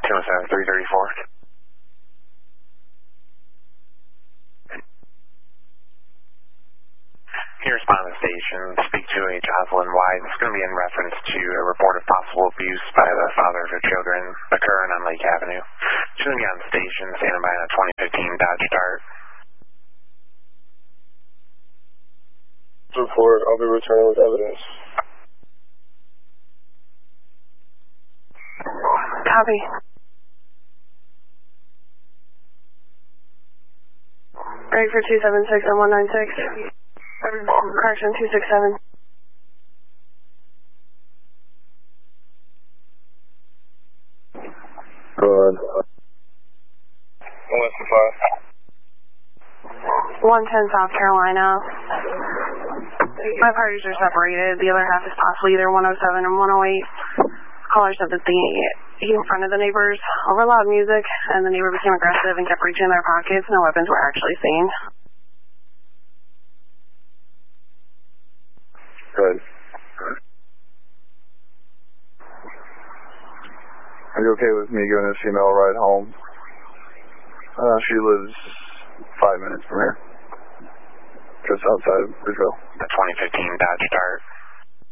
207-334. Can you respond to the station, speak to a Jocelyn White? It's going to be in reference to a report of possible abuse by the father of her children occurring on Lake Avenue. She's going to be on the station, standing by on a 2015 Dodge Dart. Report, I'll be returning with evidence. Copy. Ready for 276 and 196. Correction, 267. Go ahead. 110 South Carolina. My parties are separated. The other half is possibly either 107 and 108. Caller said that he in front of the neighbors over loud music, and the neighbor became aggressive and kept reaching in their pockets. No weapons were actually seen. Good. Are you okay with me giving this female a ride home? She lives 5 minutes from here. Just outside of Bridgeville. The 2015 Dodge Dart.